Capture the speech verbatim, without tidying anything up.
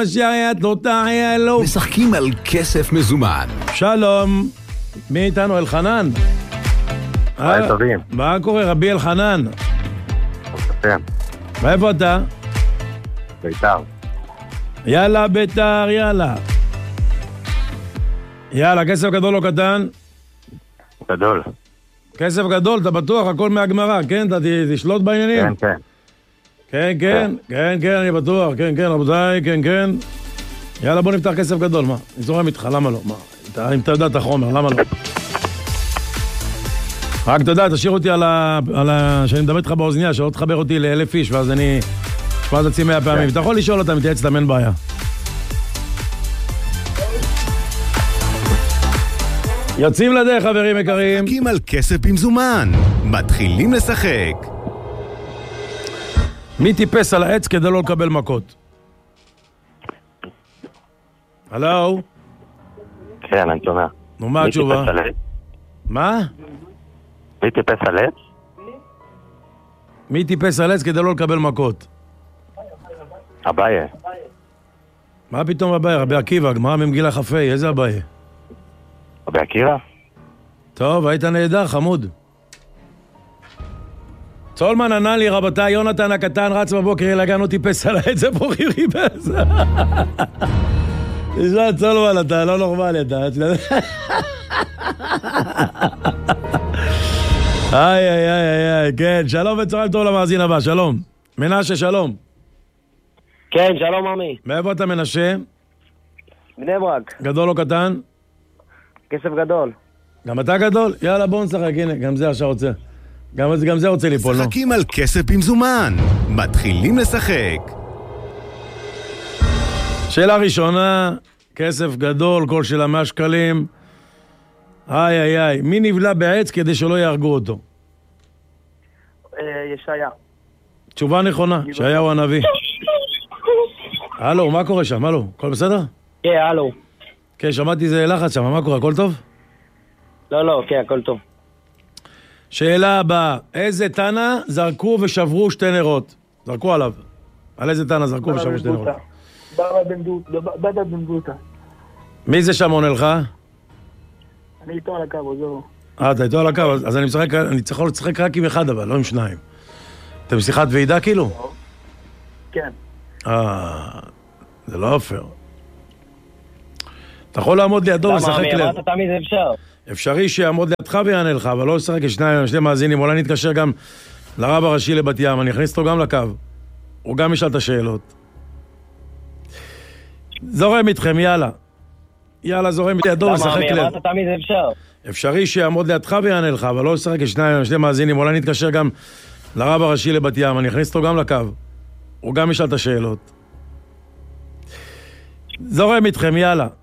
משחקים על כסף מזומן. שלום, מי איתנו? אלחנן? היי טובים. מה קורה רבי אלחנן? כן. מאיפה אתה? ביתר. יאללה ביתר, יאללה. יאללה, כסף גדול או קטן? גדול. כסף גדול, אתה בטוח, הכל מהגמרא, כן? אתה תשלוט בעניינים? כן, כן. כן, כן, כן, כן, אני בטוח, כן, כן, רבותיי, כן, כן. יאללה, בוא נפתח כסף גדול, מה? אני זורם איתך, למה לא? מה? אם אתה יודע את החומר, למה לא? רק אתה יודע, תשאיר אותי על ה... על ה... שאני מדבר איתך באוזניה, שלא תחבר אותי לאלף איש, ואז אני... ואז אציא מאה פעמים. אתה יכול לשאול אותם, מתייעץ להם, אין בעיה. יוצאים לדרך, חברים יקרים. משחקים על כסף במזומן. מתחילים לשחק. מי טיפס על העץ כדי לא לקבל מכות? הלו? כן, אני שומע. נו, מה התשובה? מי טיפס על עץ? מה? מי טיפס על עץ? מי טיפס על עץ כדי לא לקבל מכות? אביי. מה פתאום אביי? רבי עקיבא, גמרא ממגילה כ"ה, איזה אביי? רבי עקיבא? טוב, היית נהדר, חמוד. צולמן ענה לי, רבותיי, יונתן הקטן רץ בבוקר, ילגן הוא טיפס על העץ, זה פורי ריבס. תשמע, צולמן, אתה לא נורמלי, אתה... איי, איי, איי, איי, כן, שלום וצהריים טוב למאזין הבא, שלום. מנשה, שלום. כן, שלום עמי. מאיפה אתה מנשה? בני ברק. גדול או קטן? כסף גדול. גם אתה גדול? יאללה, בוא נשחק, הנה, גם זה עכשיו רוצה. גם, גם זה רוצה ליפול, נו. משחקים על כסף במזומן. מתחילים לשחק. שאלה ראשונה, כסף גדול, כל שאלה מאה שקלים. איי, איי, איי. מי נבלה בעץ כדי שלא יהרגו אותו? ישעיה. תשובה נכונה, ישעיהו הנביא. הלו, מה קורה שם? הלו, הכל בסדר? כן, הלו. כן, שמעתי זה לחץ שם, מה קורה? הכל טוב? לא, לא, כן, הכל טוב. שאלה הבאה, איזה תנא זרקו ושברו שתי נרות? זרקו עליו. על איזה תנא זרקו ושברו שתי נרות? בבא בן בוטה. מי זה שם עונה לך? אני איתו על הקו, עוזרו. אה, אתה איתו על הקו, אז אני משחק, אני צריך לשחק רק עם אחד אבל, לא עם שניים. אתם בשיחת ועידה כאילו? כן. אה, זה לא אפשר. אתה יכול לעמוד לידו ולשחק לב. למה, אמרת תמיד זה אפשר? אפשרי שיעמוד לידך ויענה לך, אבל לא לשחק שניים, שני מאזינים. אולי נתקשר גם לרב הראשי לבת ים, אני אכניס אותו גם לקו. הוא גם ישאל את השאלות. זורם איתכם, יאללה. יאללה, זורם לידו ולשחק לב. למה, אמרת תמיד זה אפשר? אפשרי שיעמוד לידך ויענה לך, אבל לא לשחק שניים, שני מאזינים. אולי נתקשר גם לרב הראשי לבת ים, אני אכניס אותו גם לקו. הוא גם ישאל את השאלות. זורם איתכם, יאללה.